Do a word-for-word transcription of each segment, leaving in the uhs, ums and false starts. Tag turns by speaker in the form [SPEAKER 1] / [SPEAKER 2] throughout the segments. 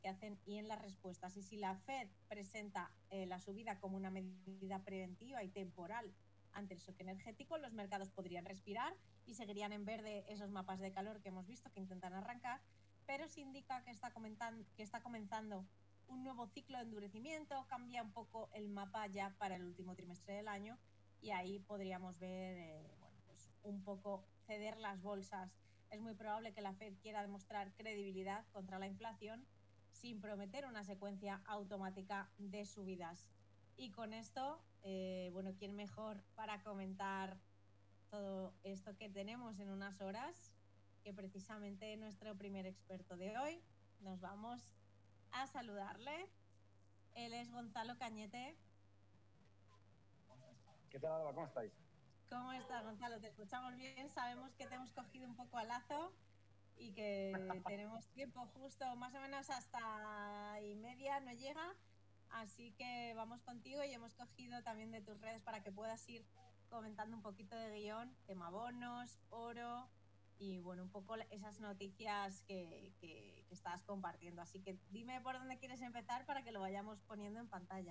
[SPEAKER 1] que hacen y en las respuestas. Y si la Fed presenta eh, la subida como una medida preventiva y temporal ante el shock energético, los mercados podrían respirar y seguirían en verde esos mapas de calor que hemos visto que intentan arrancar, pero se indica que está, que está comenzando un nuevo ciclo de endurecimiento, cambia un poco el mapa ya para el último trimestre del año y ahí podríamos ver eh, bueno, pues un poco ceder las bolsas. Es muy probable que la Fed quiera demostrar credibilidad contra la inflación sin prometer una secuencia automática de subidas. Y con esto, eh, bueno, ¿quién mejor para comentar todo esto que tenemos en unas horas que precisamente nuestro primer experto de hoy? Nos vamos a saludarle. Él es Gonzalo Cañete.
[SPEAKER 2] ¿Qué tal, Alba? ¿Cómo estáis?
[SPEAKER 1] ¿Cómo estás, Gonzalo? Te escuchamos bien, sabemos que te hemos cogido un poco a lazo y que tenemos tiempo justo más o menos hasta y media, no llega, así que vamos contigo y hemos cogido también de tus redes para que puedas ir comentando un poquito de guión, tema bonos, oro y bueno, un poco esas noticias que, que, que estás compartiendo, así que dime por dónde quieres empezar para que lo vayamos poniendo en pantalla.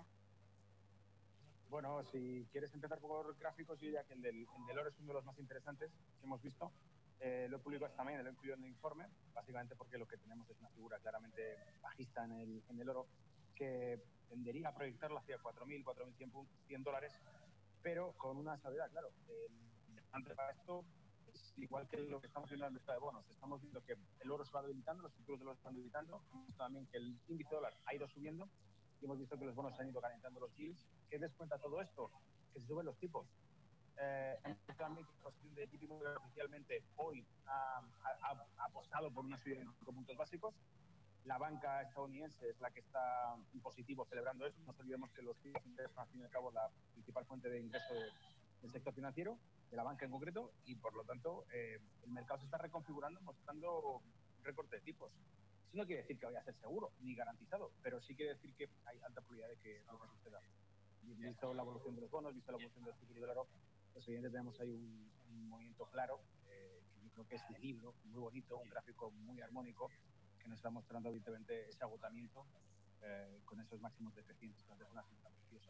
[SPEAKER 2] Bueno, si quieres empezar por gráficos, yo diría que el del, el del oro es uno de los más interesantes que hemos visto. Eh, lo he publicado también, lo he incluido en el informe, básicamente porque lo que tenemos es una figura claramente bajista en el, en el oro que tendería a proyectarlo hacia cuatro mil, cuatro mil cien dólares, pero con una salvedad, claro. El importante para esto es igual que lo que estamos viendo en el mercado de bonos. Estamos viendo que el oro se va debilitando, los futuros de oro están debilitando, hemos visto también que el índice dólar ha ido subiendo y hemos visto que los bonos han ido calentando los yields. ¿Qué descuenta todo esto? Que se suben los tipos. Eh, también que la posición de J P Morgan oficialmente hoy ha, ha, ha apostado por una subida de cinco puntos básicos. La banca estadounidense es la que está en positivo celebrando eso. No nos olvidemos que los tipos de interés son, al fin y al cabo, la principal fuente de ingreso de, del sector financiero, de la banca en concreto, y por lo tanto eh, el mercado se está reconfigurando mostrando un recorte de tipos. Eso no quiere decir que vaya a ser seguro ni garantizado, pero sí quiere decir que hay alta probabilidad de que lo que suceda. Visto la evolución de los bonos, visto la evolución del futuro del oro, pues evidentemente tenemos ahí un, un movimiento claro, eh, que yo creo que es de libro, muy bonito, un gráfico muy armónico, que nos está mostrando evidentemente ese agotamiento eh, con esos máximos de trescientos, que es una cifra preciosa.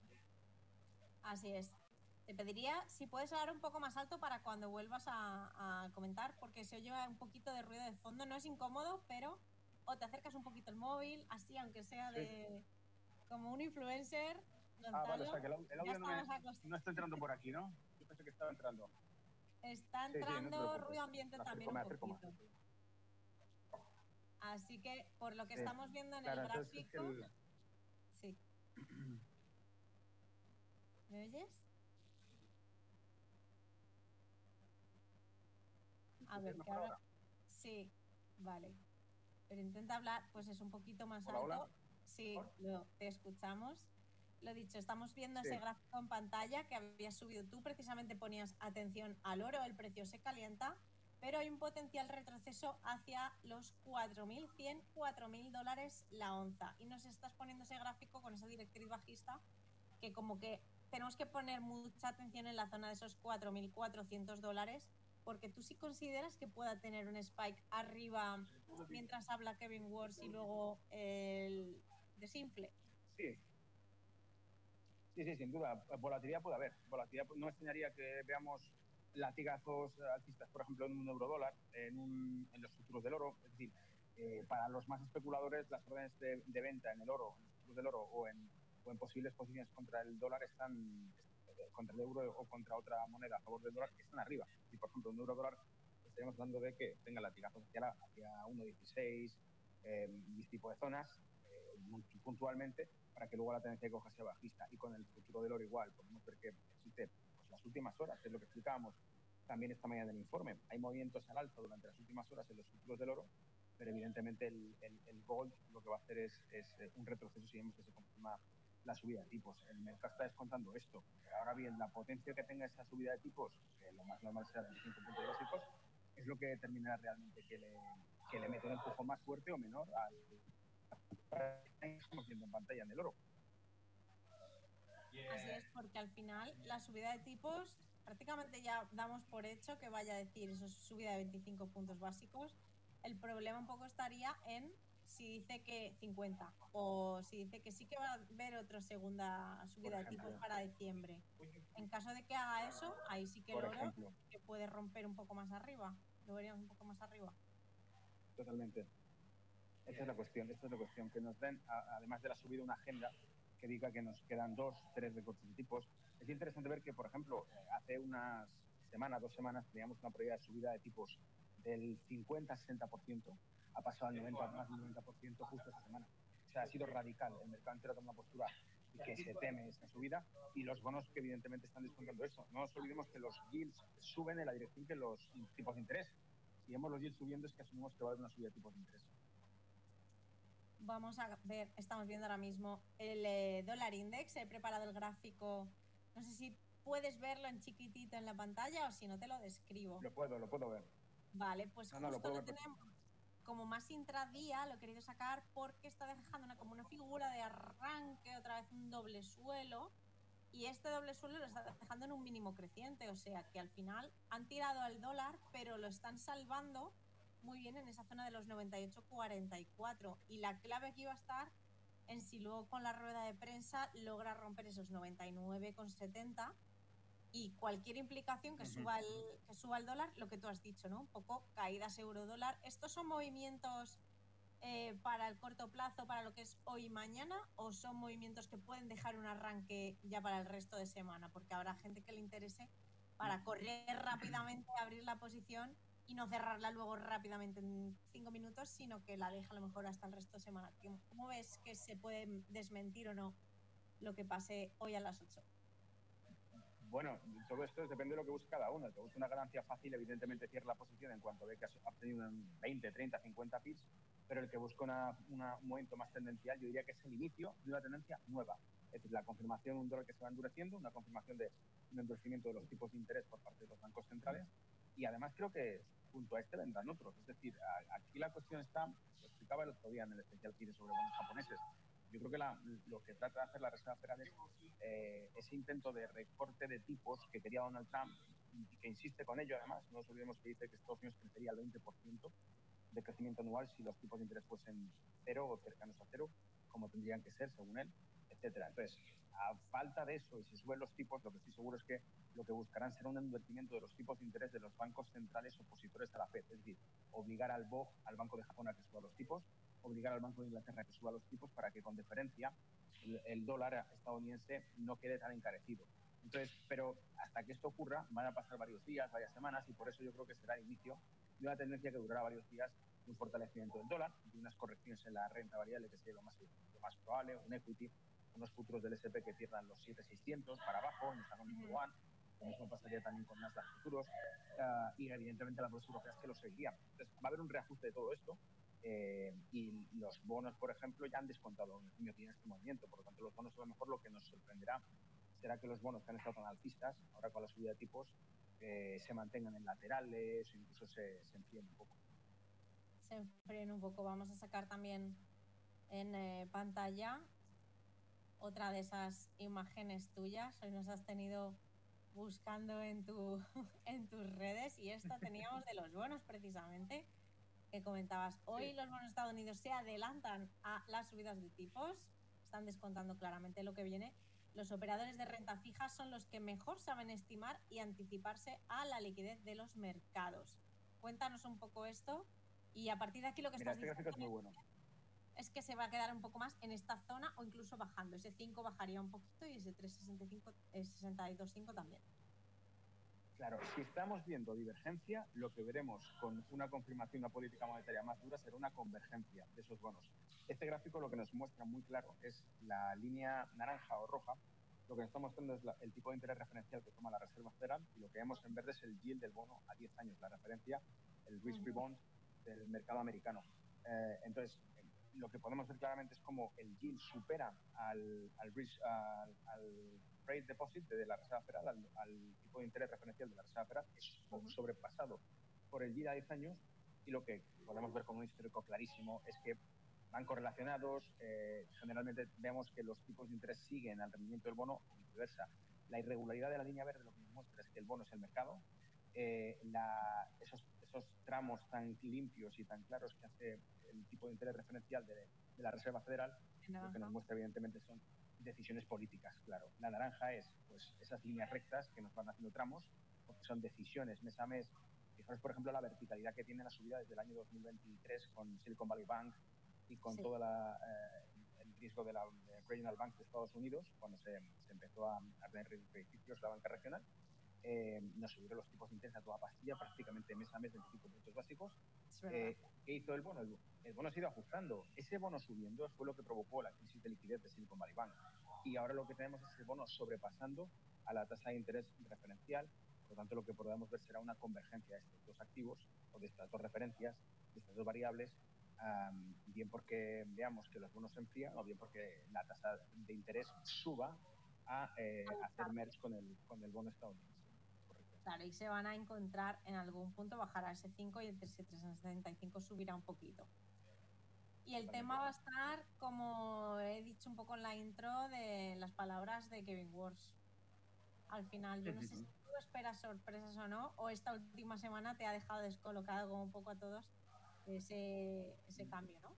[SPEAKER 1] Así es. Te pediría si puedes hablar un poco más alto para cuando vuelvas a, a comentar, porque se oye un poquito de ruido de fondo. No es incómodo, pero o te acercas un poquito el móvil, así, aunque sea de sí. como un influencer. Gonzalo,
[SPEAKER 2] ah, vale, o sea que el, el audio no, me, no está entrando por aquí, ¿no? Yo pensé que estaba entrando.
[SPEAKER 1] Está entrando sí, sí, no ruido ambiente
[SPEAKER 2] me
[SPEAKER 1] también
[SPEAKER 2] acerco,
[SPEAKER 1] un poquito.
[SPEAKER 2] Más.
[SPEAKER 1] Así que, por lo que
[SPEAKER 2] sí.
[SPEAKER 1] estamos viendo en
[SPEAKER 2] claro,
[SPEAKER 1] el gráfico...
[SPEAKER 2] Es que el...
[SPEAKER 1] Sí. ¿Me oyes? A ver, que ahora... Sí, vale. Pero intenta hablar, pues es un poquito más
[SPEAKER 2] hola,
[SPEAKER 1] alto.
[SPEAKER 2] Hola.
[SPEAKER 1] Sí, lo, te escuchamos. Lo dicho, estamos viendo sí. ese gráfico en pantalla que habías subido tú. Precisamente ponías atención al oro, el precio se calienta, pero hay un potencial retroceso hacia los cuatro mil cien, cuatro mil dólares la onza. Y nos estás poniendo ese gráfico con esa directriz bajista que como que tenemos que poner mucha atención en la zona de esos cuatro mil cuatrocientos dólares, porque tú sí consideras que pueda tener un spike arriba mientras habla Kevin Wars y luego el desinfle.
[SPEAKER 2] Sí. Sí, sí, sin duda. Volatilidad puede haber. Volatilidad no me extrañaría que veamos latigazos alcistas, por ejemplo, en un euro dólar, en, un, en los futuros del oro. Es decir, eh, para los más especuladores, las órdenes de, de venta en el oro, en los futuros del oro o en, o en posibles posiciones contra el dólar están, contra el euro o contra otra moneda a favor del dólar, están arriba. Y, por ejemplo, un euro dólar estaríamos hablando de que tenga latigazos hacia, la, hacia uno dieciséis, eh, y este tipo de zonas, eh, muy puntualmente, para que luego la tendencia de coja sea bajista. Y con el futuro del oro igual, podemos ver que existe pues, las últimas horas, que es lo que explicábamos también esta mañana del informe. Hay movimientos al alza durante las últimas horas en los futuros del oro, pero evidentemente el, el, el gold lo que va a hacer es, es un retroceso si vemos que se confirma la subida de tipos. El mercado está descontando esto. Ahora bien, la potencia que tenga esa subida de tipos, que lo más normal será veinticinco puntos básicos, es lo que determinará realmente que le, que le mete un empujón más fuerte o menor al que estamos viendo en pantalla en el oro.
[SPEAKER 1] Así es, porque al final la subida de tipos prácticamente ya damos por hecho que vaya a decir eso es subida de veinticinco puntos básicos. El problema un poco estaría en si dice que cincuenta o si dice que sí que va a haber otra segunda subida de tipos para diciembre. En caso de que haga eso, ahí sí que el oro que puede romper un poco más arriba, lo veríamos un poco más arriba.
[SPEAKER 2] Totalmente. Esa es la cuestión, esta es la cuestión, que nos den, a, además de la subida, una agenda que diga que nos quedan dos, tres recortes de tipos. Es interesante ver que, por ejemplo, hace unas semanas, dos semanas, teníamos una probabilidad de subida de tipos del cincuenta a sesenta por ciento, ha pasado al noventa, más del noventa por ciento justo esta semana. O sea, ha sido radical. El mercado entero toma una postura y que se teme esta subida, y los bonos que evidentemente están descontando eso. No nos olvidemos que los yields suben en la dirección que los tipos de interés. Si vemos los yields subiendo, es que asumimos que va a haber una subida de tipos de interés.
[SPEAKER 1] Vamos a ver, estamos viendo ahora mismo el eh, dólar index. He preparado el gráfico, no sé si puedes verlo en chiquitito en la pantalla o si no te lo describo.
[SPEAKER 2] Lo puedo, lo puedo ver.
[SPEAKER 1] Vale, pues
[SPEAKER 2] no, no,
[SPEAKER 1] justo
[SPEAKER 2] lo,
[SPEAKER 1] lo tenemos como más intradía, lo he querido sacar porque está dejando una, como una figura de arranque, otra vez un doble suelo, y este doble suelo lo está dejando en un mínimo creciente, o sea que al final han tirado al dólar, pero lo están salvando muy bien en esa zona de los noventa y ocho cuarenta y cuatro, y la clave aquí va a estar en si luego con la rueda de prensa logra romper esos noventa y nueve setenta, y cualquier implicación que suba el, que suba el dólar, lo que tú has dicho, ¿no? Un poco caídas euro-dólar. ¿Estos son movimientos eh, para el corto plazo, para lo que es hoy y mañana, o son movimientos que pueden dejar un arranque ya para el resto de semana? Porque habrá gente que le interese para correr rápidamente, abrir la posición y no cerrarla luego rápidamente en cinco minutos, sino que la deja a lo mejor hasta el resto de semana. ¿Cómo ves que se puede desmentir o no lo que pase hoy a las ocho?
[SPEAKER 2] Bueno, todo esto depende de lo que busque cada uno. El que busque una ganancia fácil, evidentemente cierra la posición en cuanto ve que ha obtenido veinte, treinta, cincuenta pips, pero el que busca una, una, un momento más tendencial, yo diría que es el inicio de una tendencia nueva. Es decir, la confirmación de un dólar que se va endureciendo, una confirmación de un endurecimiento de los tipos de interés por parte de los bancos centrales, y además creo que junto a este vendrán otros. Es decir, a, aquí la cuestión está, lo explicaba el otro día en el especial que hice sobre bonos japoneses. Yo creo que la, lo que trata de hacer la Reserva Federal es eh, ese intento de recorte de tipos que quería Donald Trump, y que insiste con ello además. No nos olvidemos que dice que Estados Unidos crecería al veinte por ciento de crecimiento anual si los tipos de interés fuesen cero o cercanos a cero, como tendrían que ser según él, etcétera. Entonces, a falta de eso, y si suben los tipos, lo que estoy seguro es que lo que buscarán será un endurecimiento de los tipos de interés de los bancos centrales opositores a la Fed, es decir, obligar al B O J, al Banco de Japón, a que suba los tipos, obligar al Banco de Inglaterra a que suba los tipos para que con diferencia el, el dólar estadounidense no quede tan encarecido. Entonces, pero hasta que esto ocurra van a pasar varios días, varias semanas, y por eso yo creo que será el inicio de una tendencia que durará varios días, de un fortalecimiento del dólar, de unas correcciones en la renta variable, que sería lo más, lo más probable, un equity, unos futuros del ese and pe que pierdan los siete mil seiscientos para abajo, en esta number one. Lo mismo pasaría también con Nasdaq futuros, uh, y evidentemente las bolsas europeas que lo seguirían. Entonces, va a haber un reajuste de todo esto, eh, y los bonos, por ejemplo, ya han descontado, en mi opinión, este movimiento. Por lo tanto, los bonos, a lo mejor lo que nos sorprenderá será que los bonos que han estado tan alcistas, ahora con la subida de tipos, eh, se mantengan en laterales o incluso se, se enfríen un poco.
[SPEAKER 1] Se enfríen un poco. Vamos a sacar también en eh, pantalla otra de esas imágenes tuyas. Hoy nos has tenido buscando en, tu, en tus redes, y esta teníamos de los bonos precisamente, que comentabas. Hoy sí. Los bonos de Estados Unidos se adelantan a las subidas de tipos, están descontando claramente lo que viene. Los operadores de renta fija son los que mejor saben estimar y anticiparse a la liquidez de los mercados. Cuéntanos un poco esto, y a partir de aquí lo que
[SPEAKER 2] Mira,
[SPEAKER 1] estás
[SPEAKER 2] este
[SPEAKER 1] diciendo
[SPEAKER 2] es, muy bueno.
[SPEAKER 1] es que se va a quedar un poco más en esta zona o incluso bajando. Ese cinco bajaría un poquito y ese tres sesenta y cinco, eh, sesenta y dos punto cinco también.
[SPEAKER 2] Claro, si estamos viendo divergencia, lo que veremos con una confirmación de una política monetaria más dura será una convergencia de esos bonos. Este gráfico lo que nos muestra muy claro es la línea naranja o roja. Lo que nos está mostrando es la, el tipo de interés referencial que toma la Reserva Federal, y lo que vemos en verde es el yield del bono a diez años, la referencia, el risk-free bond del mercado americano. Eh, entonces, lo que podemos ver claramente es cómo el yield supera al, al, risk, al, al rate deposit de la Reserva Federal, al, al tipo de interés referencial de la Reserva Federal, es sobrepasado por el yield a diez años, y lo que podemos ver con un histórico clarísimo es que van correlacionados. Eh, generalmente vemos que los tipos de interés siguen al rendimiento del bono y viceversa. La irregularidad de la línea verde lo que nos muestra es que el bono es el mercado. Eh, la, esos, esos esos tramos tan limpios y tan claros que hace el tipo de interés referencial de, de la Reserva Federal,
[SPEAKER 1] Ajá.
[SPEAKER 2] lo que nos muestra evidentemente son decisiones políticas, claro. La naranja es pues esas líneas rectas que nos van haciendo tramos, porque son decisiones mes a mes. Fijaros, por ejemplo, la verticalidad que tiene la subida desde el año dos mil veintitrés con Silicon Valley Bank y con
[SPEAKER 1] Sí.
[SPEAKER 2] todo eh, el riesgo de la de Regional Bank de Estados Unidos, cuando se, se empezó a, a tener edificios la banca regional. Eh, nos subieron los tipos de interés a toda pastilla prácticamente mes a mes veinticinco puntos básicos. Eh, ¿Qué hizo el bono? El, el bono se ha ido ajustando. Ese bono subiendo fue lo que provocó la crisis de liquidez de Silicon Valley Bank. Y ahora lo que tenemos es el bono sobrepasando a la tasa de interés referencial. Por lo tanto, lo que podemos ver será una convergencia de estos dos activos o de estas dos referencias, de estas dos variables, um, bien porque veamos que los bonos se enfrían o bien porque la tasa de interés suba a eh, hacer merge con el, con el bono estadounidense.
[SPEAKER 1] Claro, y se van a encontrar en algún punto, bajará ese cinco y entre ese tres setenta y cinco subirá un poquito. Y el tema va a estar, como he dicho un poco en la intro, de las palabras de Kevin Warsh. Al final, yo no sé si tú esperas sorpresas o no, o esta última semana te ha dejado descolocado como un poco a todos ese, ese cambio, ¿no?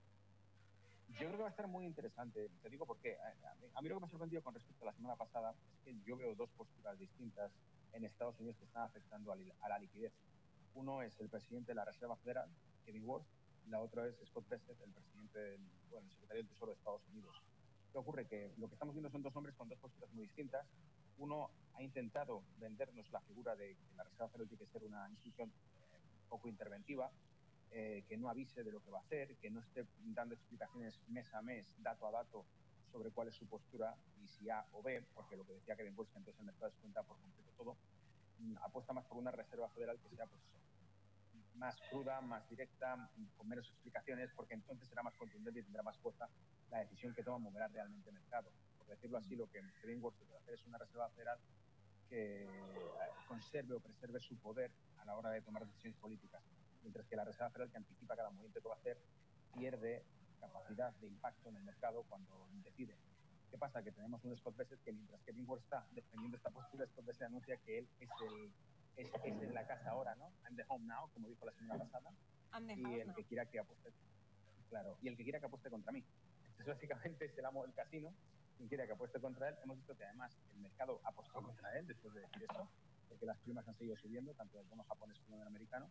[SPEAKER 2] Yo creo que va a estar muy interesante. Te digo por qué. A mí, a mí lo que me ha sorprendido con respecto a la semana pasada es que yo veo dos posturas distintas en Estados Unidos que están afectando a la liquidez. Uno es el presidente de la Reserva Federal, Kevin Warsh, y la otra es Scott Bessent, el presidente del, bueno, el secretario del Tesoro de Estados Unidos. ¿Qué ocurre? Que lo que estamos viendo son dos hombres con dos posturas muy distintas. Uno ha intentado vendernos la figura de que la Reserva Federal tiene que ser una institución eh, poco interventiva, eh, que no avise de lo que va a hacer, que no esté dando explicaciones mes a mes, dato a dato, sobre cuál es su postura y si A o B, porque lo que decía Kevin Warsh, que entonces el mercado descuenta por completo todo, apuesta más por una Reserva Federal que sea pues, más cruda, más directa, con menos explicaciones, porque entonces será más contundente y tendrá más fuerza la decisión que toma, moverá realmente el mercado. Por decirlo así, lo que Kevin Warsh quiere hacer es una Reserva Federal que conserve o preserve su poder a la hora de tomar decisiones políticas, mientras que la Reserva Federal, que anticipa cada movimiento que va a hacer, pierde capacidad de impacto en el mercado cuando decide. ¿Qué pasa? Que tenemos un Scott Bessent que mientras Kevin Warsh está defendiendo esta postura, Scott Bessent anuncia que él es el es, es en la casa ahora, ¿no? I'm the home now, como dijo la semana pasada. Y el que quiera que apueste, claro, y el que quiera que apueste contra mí. Entonces, básicamente, es el amo del casino, quien quiera que apueste contra él. Hemos visto que además el mercado apostó contra él después de decir esto, porque las primas han seguido subiendo, tanto del bono japonés como del americano.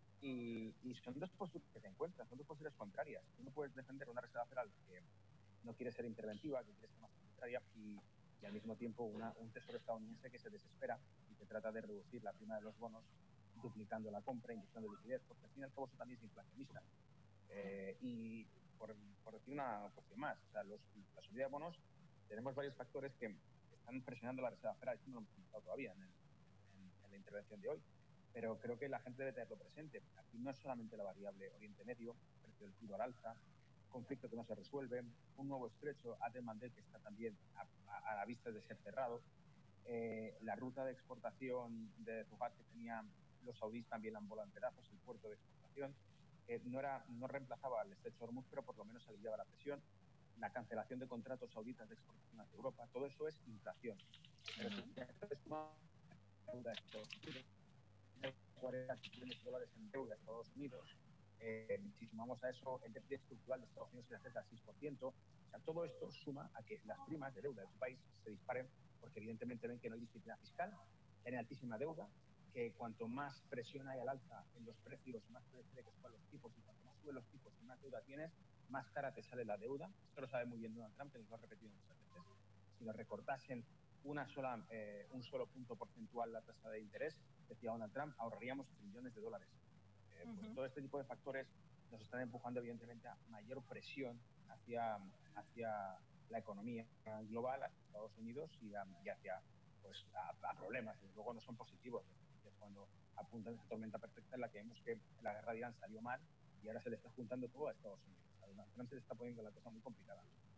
[SPEAKER 2] Y, y son dos posturas que se encuentran, son dos posturas contrarias. Tú no puedes defender una Reserva Federal que no quiere ser interventiva, que quiere ser más contraria, y, y al mismo tiempo una, un tesoro estadounidense que se desespera y que trata de reducir la prima de los bonos, duplicando la compra, inyectando liquidez, porque al fin y al cabo eso también es inflacionista. Eh, y por, por decir una cuestión más, o sea, los, la subida de bonos, tenemos varios factores que están presionando la Reserva Federal, esto no lo hemos comentado todavía en, el, en, en la intervención de hoy, pero creo que la gente debe tenerlo presente. Aquí no es solamente la variable Oriente Medio, precio del crudo al alza, conflicto que no se resuelve, un nuevo estrecho, Aden Mandel, que está también a, a, a la vista de ser cerrado, eh, la ruta de exportación de Zuhat que tenía los saudíes también la han volado en pedazos, el puerto de exportación, eh, no, era, no reemplazaba al estrecho Hormuz, pero por lo menos aliviaba la presión, la cancelación de contratos sauditas de exportación hacia Europa, todo eso es inflación. Pero si es una deuda de Estados Unidos, cuarenta millones de dólares en deuda de Estados Unidos, Eh, si sumamos a eso el déficit estructural de Estados Unidos que se acerca al seis por ciento, o sea, todo esto suma a que las primas de deuda de tu país se disparen porque evidentemente ven que no hay disciplina fiscal, tienen altísima deuda, que cuanto más presión hay al alza en los precios, más prefiere que suban los tipos, y cuanto más suben los tipos y más deuda tienes, más cara te sale la deuda. Esto lo sabe muy bien Donald Trump, que nos lo ha repetido muchas veces. Si nos recortasen una sola, eh, un solo punto porcentual la tasa de interés, decía Donald Trump, ahorraríamos trillones de dólares. Eh, pues uh-huh. Todo este tipo de factores nos están empujando evidentemente a mayor presión hacia, hacia la economía global, hacia Estados Unidos y, a, y hacia pues, a, a problemas. Y luego no son positivos, es cuando apuntan esa tormenta perfecta en la que vemos que la guerra de Irán salió mal y ahora se le está juntando todo a Estados Unidos. A Donald Trump se le está poniendo la cosa muy complicada.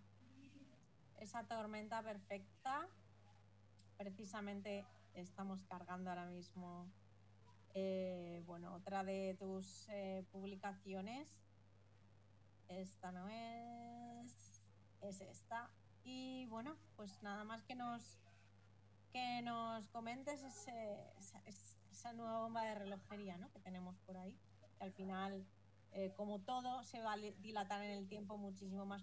[SPEAKER 1] Esa tormenta perfecta, precisamente estamos cargando ahora mismo. Eh, bueno, otra de tus eh, publicaciones, esta no es, es esta. Y bueno, pues nada más que nos que nos comentes ese, ese, esa nueva bomba de relojería, ¿no?, que tenemos por ahí, que al final, eh, como todo, se va a dilatar en el tiempo muchísimo más